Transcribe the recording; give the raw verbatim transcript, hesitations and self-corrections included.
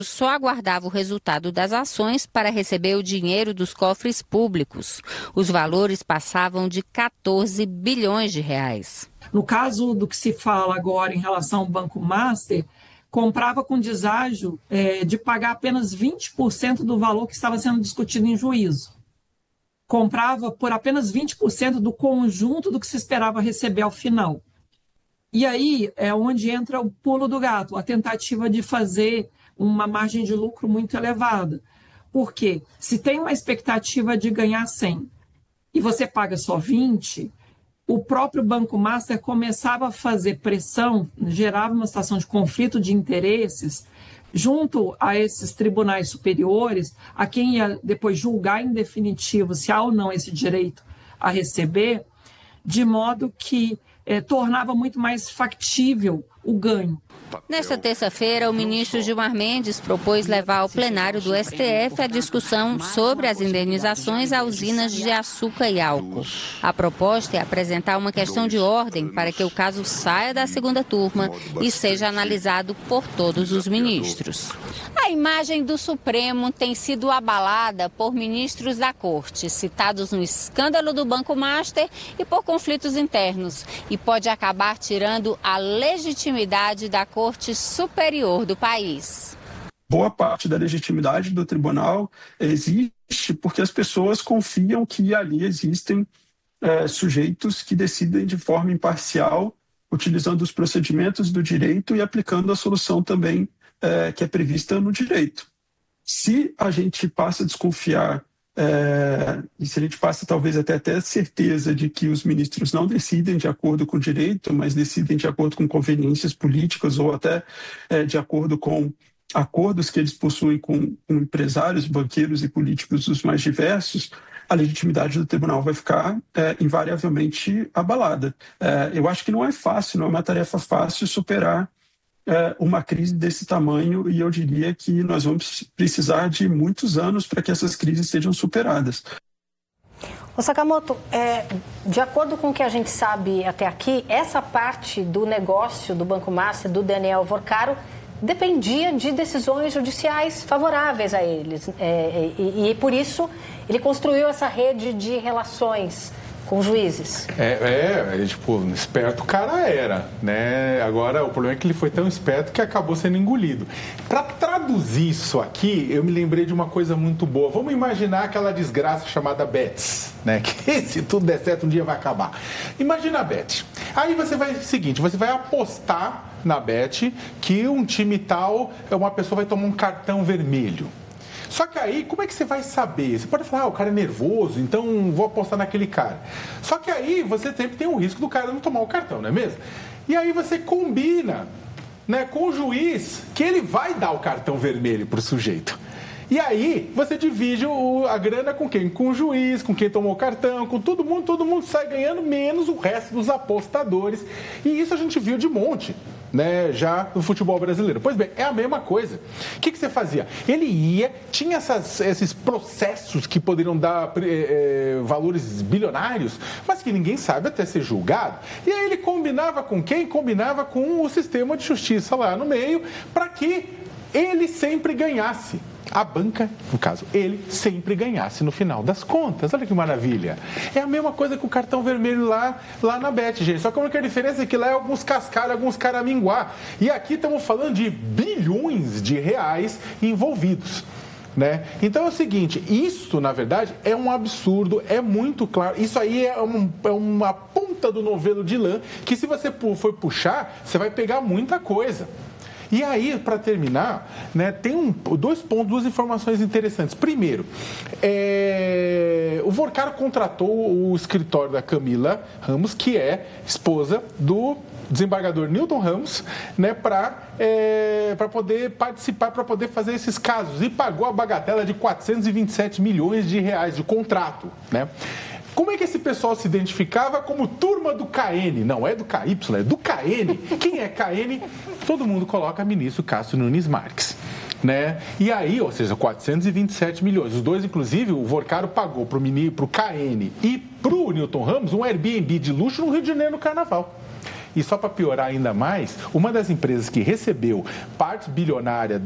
só aguardava o resultado das ações para receber o dinheiro dos cofres públicos. Os valores passavam de quatorze bilhões de reais. No caso do que se fala agora em relação ao Banco Master, comprava com deságio é, de pagar apenas vinte por cento do valor que estava sendo discutido em juízo. Comprava por apenas vinte por cento do conjunto do que se esperava receber ao final. E aí é onde entra o pulo do gato, a tentativa de fazer uma margem de lucro muito elevada. Por quê? Se tem uma expectativa de ganhar cem e você paga só vinte, o próprio Banco Master começava a fazer pressão, gerava uma situação de conflito de interesses junto a esses tribunais superiores, a quem ia depois julgar em definitivo se há ou não esse direito a receber, de modo que eh, tornava muito mais factível o ganho. Nesta terça-feira, o ministro Gilmar Mendes propôs levar ao plenário do S T F a discussão sobre as indenizações a usinas de açúcar e álcool. A proposta é apresentar uma questão de ordem para que o caso saia da segunda turma e seja analisado por todos os ministros. A imagem do Supremo tem sido abalada por ministros da Corte, citados no escândalo do Banco Master e por conflitos internos, e pode acabar tirando a legitimidade da Corte Superior do país. Boa parte da legitimidade do tribunal existe porque as pessoas confiam que ali existem é, sujeitos que decidem de forma imparcial, utilizando os procedimentos do direito e aplicando a solução também é, que é prevista no direito. Se a gente passa a desconfiar, é, e se a gente passa talvez até até a certeza de que os ministros não decidem de acordo com o direito, mas decidem de acordo com conveniências políticas ou até é, de acordo com acordos que eles possuem com, com empresários, banqueiros e políticos dos mais diversos, a legitimidade do tribunal vai ficar é, invariavelmente abalada. É, eu acho que não é fácil, não é uma tarefa fácil superar é, uma crise desse tamanho, e eu diria que nós vamos precisar de muitos anos para que essas crises sejam superadas. Ô Sakamoto, é, de acordo com o que a gente sabe até aqui, essa parte do negócio do Banco Master, do Daniel Vorcaro, dependia de decisões judiciais favoráveis a eles. É, e, e por isso ele construiu essa rede de relações com juízes. É, é, tipo, esperto o cara era, né? Agora, o problema é que ele foi tão esperto que acabou sendo engolido. Para traduzir isso aqui, eu me lembrei de uma coisa muito boa. Vamos imaginar aquela desgraça chamada Betts, né? Que se tudo der certo, um dia vai acabar. Imagina a Bet. Aí você vai, seguinte, você vai apostar na Bet que um time tal, uma pessoa vai tomar um cartão vermelho. Só que aí, como é que você vai saber? Você pode falar, ah, o cara é nervoso, então vou apostar naquele cara. Só que aí você sempre tem o risco do cara não tomar o cartão, não é mesmo? E aí você combina, né, com o juiz que ele vai dar o cartão vermelho pro sujeito. E aí você divide o, a grana com quem? Com o juiz, com quem tomou o cartão, com todo mundo, todo mundo sai ganhando, menos o resto dos apostadores. E isso a gente viu de monte, né, já no futebol brasileiro. Pois bem, é a mesma coisa. O que, que você fazia? Ele ia, tinha essas, esses processos que poderiam dar é, valores bilionários, mas que ninguém sabe até ser julgado. E aí ele combinava com quem? Combinava com o sistema de justiça lá no meio, para que ele sempre ganhasse. A banca, no caso, ele sempre ganhasse no final das contas. Olha que maravilha. É a mesma coisa que o cartão vermelho lá, lá na Bet, gente. Só que a única diferença é que lá é alguns cascaros, alguns caraminguá. E aqui estamos falando de bilhões de reais envolvidos, né? Então é o seguinte, isso, na verdade, é um absurdo, é muito claro. Isso aí é, um, é uma ponta do novelo de lã, que se você for puxar, você vai pegar muita coisa. E aí, para terminar, né, tem um, dois pontos, duas informações interessantes. Primeiro, é, o Vorcaro contratou o escritório da Camila Ramos, que é esposa do desembargador Newton Ramos, né, para é, para poder participar, para poder fazer esses casos. E pagou a bagatela de quatrocentos e vinte e sete milhões de reais de contrato, né? Como é que esse pessoal se identificava como turma do K N? Não é do K Y, é do K N. Quem é K N? Todo mundo coloca ministro Cássio Nunes Marques, né? E aí, ou seja, quatrocentos e vinte e sete milhões. Os dois, inclusive, o Vorcaro pagou para o K N e para o Newton Ramos um Airbnb de luxo no Rio de Janeiro no Carnaval. E só para piorar ainda mais, uma das empresas que recebeu parte bilionária